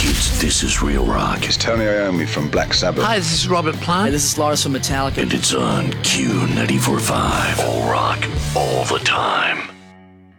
kids, this is Real Rock. It's Tony Iommi from Black Sabbath. Hi, this is Robert Plant. Hey, this is Lars from Metallica. And it's on Q94.5. All rock, all the time.